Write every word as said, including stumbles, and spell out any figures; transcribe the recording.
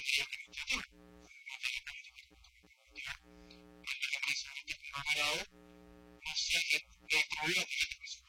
materia administrativa, materia política, en la empresa que me ha dado, no sé, el problema que